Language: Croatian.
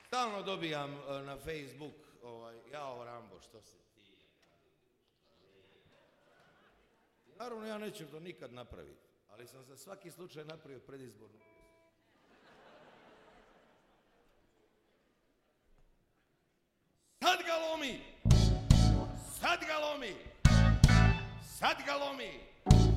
Stalno dobijam na Facebook, jao Rambo, što se ti... Naravno ja neću to nikad napraviti, ali sam za svaki slučaj napravio predizbornu pjesmu. Sad ga lomi! Sad ga lomi! Sad ga lomi!